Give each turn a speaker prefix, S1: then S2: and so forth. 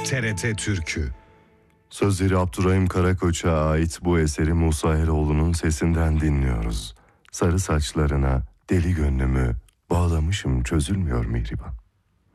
S1: TRT Türkü.
S2: Sözleri Abdurrahim Karakoç'a ait bu eseri Musa Eroğlu'nun sesinden dinliyoruz. Sarı saçlarına deli gönlümü bağlamışım, çözülmüyor mihriban.